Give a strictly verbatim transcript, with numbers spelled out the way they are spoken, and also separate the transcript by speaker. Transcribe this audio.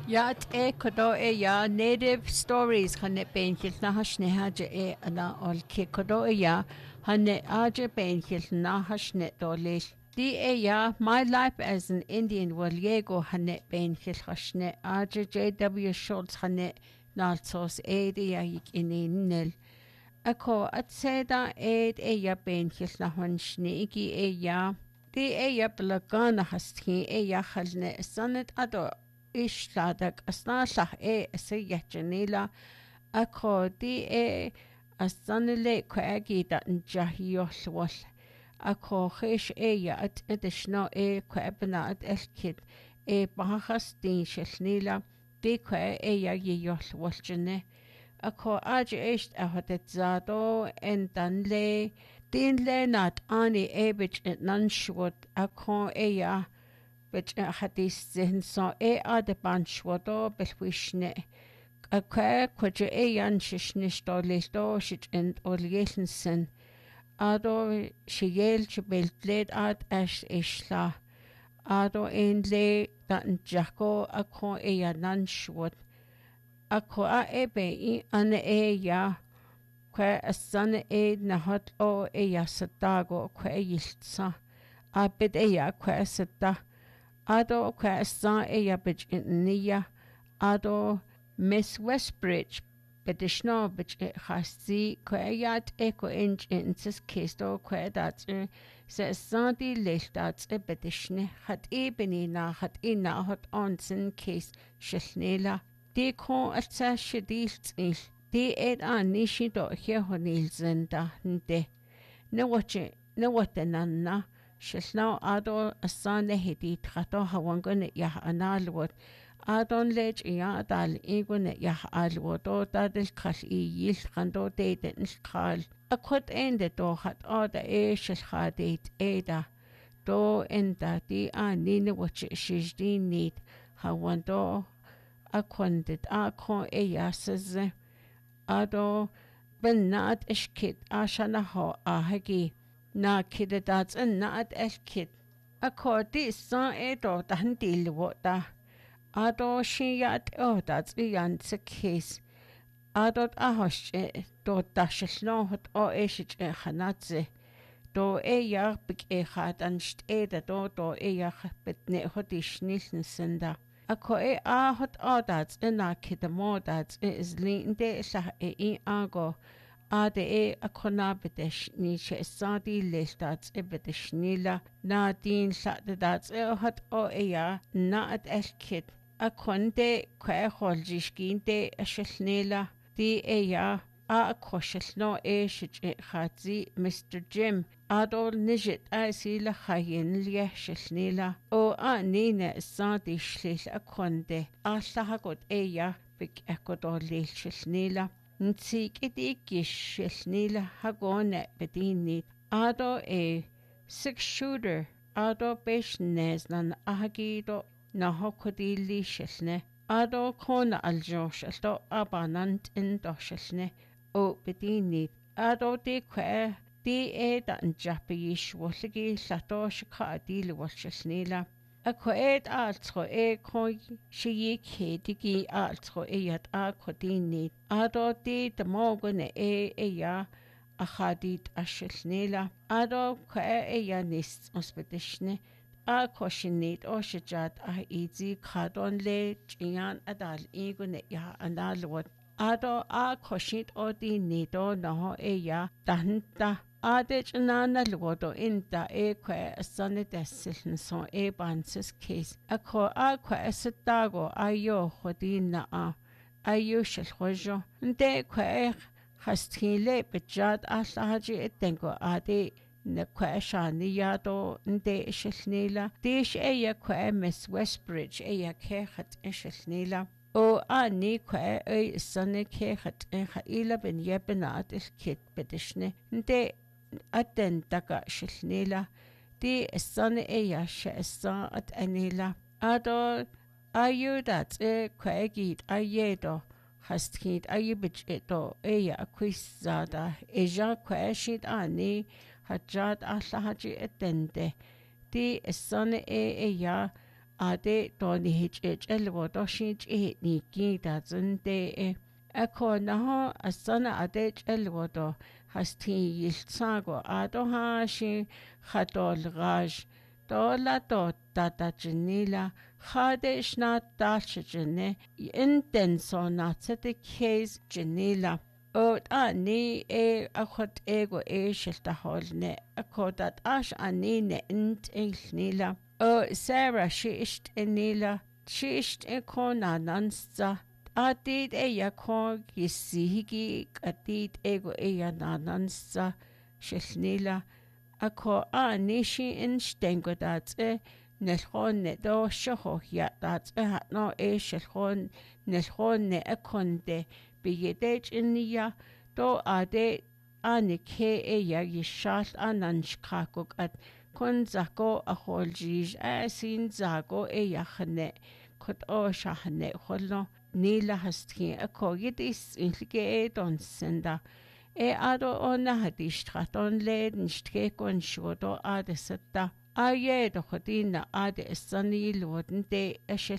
Speaker 1: Ja, het e kodo e ja native stories hanne beenkil na hasne haje e ana ol ke kodo e ja hanne haje beenkil na hasne dolil. Di e ja my life as an Indian waliego hanne beenkil hasne haje J W Schultz hanne nalsos e di ja ik ininel. Ako at seda ed e ja beenkil na hansne iki e ja. Di e ja blagana hasti e ja halne sanet ado إشلادك أصناصح إيه سيجنيلا أكو دي إيه أصنلي كواجي دا نجاهيوش وال أكو خيش إيه يا أت إدشنو إيه كوابنا أت الكيد إيه بحخص دين شلنيلا دي كوا إيه يا يوش والجنة أكو أجي إيشت أهدت زادو إن دان لي دين لي نات آني إيه بج ننشود أكو إيه يا بج حديث ذهن صا إيه آد بانشودو بالوشنة أكوا كوجا إيه ينششنش دوليشدو شج إند أوليلنسن آدو شيال جبلت ليد آد أش إشلا آدو إن لي دان جاكو أكو إيه ننشود أكو إيه بي أنا إيه يا كوا السنة إيه نهات أو إيه صداغو كوا يلتسا أبد إيه كوا صدا Ado kwa asa eya bich niya ado Miss Westbridge bedishno bich khasti kwa yat eko inch insis kesto kwa dat se sandi lechtat e bedishne hat ebeni na hat ina hat onsen kes shlnela de ko atsa shdilt il de ed an nishi do he honil zenda nde ne wache ne watananna Shilno ado asane hidi trato hawangone yah analwot adon lech ya dal igone yah alwoto dadel kral i yil khando deden khal akot ende do hat oda e shil khadet eda do enda di anine wach shijdi nit hawando akondit akon e yasze ado benat ishkit ashana ho ahagi na kidde dat en na at el kid. Akkordi sa edo dan dilwota. Ado shiyat o dat iyan se kes. Adot ahosh do dashlon o eshich e khanatze. Do e yar bik e khat an stede do do e yar betne hodish nilsen senda. Akko e ahot adat ena kidde modat e is linde sa e i ago. Ade e akonabedesh ni she sadi lestats ebedesh nila na din shatadats e hat o eya na at elkit akonde kwa holjishkinte ashlnila di eya a koshno e shich khatzi Mister Jim adol nijit asila khayin lieshlnila o a nina sadi shlil akonde a sahagot eya bik akodol leshlnila Ntsik idikish shnila hagone bedinit ado e six shooter ado beshnes nan ahagido na hokodili shlne ado kona aljosh alto abanant in doshlne o bedinit ado de kwe di e dan japish woligi latosh ka adil washlnila Akkoet altro e koi shiyik hedigi altro e yat a kodinit ado di de mogone e e ya achadit ashlnela ado kwe e ya nist ospedishne a koshinit o shajat a izi kadon le chiyan adal igone ya analwot ado a koshit o di nido naho e ya dahanta Adech nana lwodo inta e kwe asane desil so e bansis case. Ako a kwe asatago ayo hodina a ayo shilhojo. Nde kwe hastile bejad aslahaji etengo ade ne kwe shani yado nde shilnila. Dish e ya kwe Miss Westbridge e ya ke hat shilnila. O a ni kwe e sane ke hat e haila ben yebenat il kit bedishne. Nde Aten taka shilnila di son eya shesa at anila ado ayudat e kwegit ayedo hastkit ayubich eto eya quizada eja kweshit ani hajat ahlahaji etende di son e eya ade doni hich ich elwo doshinch e niki dazun de e ako naho asana ade elwo do hastin yiltsago ado ha shi khadol gaj dola do tata jinila khade shna dalch jine intenso na tsete case jinila o ani e akhot ego e shilta holne akodat ash ani ne int ilnila o Sarah shisht enila shisht e kona nansta adid e yakon gisihigi adid ego e yanansta shilnila ako ani shi in stengodat e nelhon ne do shoho ya dat e no e shilhon nelhon ne akonde biyedej inia do ade ani ke e ya yishal anan shkakok at kun zako a holjij a sin zago e yachne kot o shahne holno nila hastki a kogit is ilge e don senda e ado ona hadishtraton leden stke kon shodo ade setta a ye do khodina ade sanil wodn de